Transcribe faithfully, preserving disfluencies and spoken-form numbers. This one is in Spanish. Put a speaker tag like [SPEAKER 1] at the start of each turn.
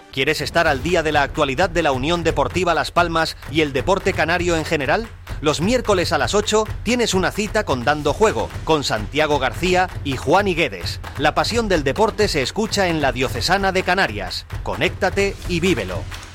[SPEAKER 1] ¿Quieres estar al día de la actualidad de la Unión Deportiva Las Palmas y el deporte canario en general? Los miércoles a las ocho tienes una cita con Dando Juego, con Santiago García y Juan Higuedes. La pasión del deporte se escucha en la Diocesana de Canarias. Conéctate y vívelo.